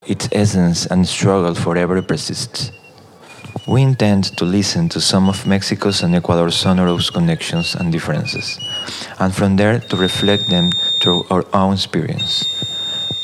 its essence and struggle forever persists. We intend to listen to some of Mexico's and Ecuador's sonorous connections and differences, and from there to reflect them through our own experience.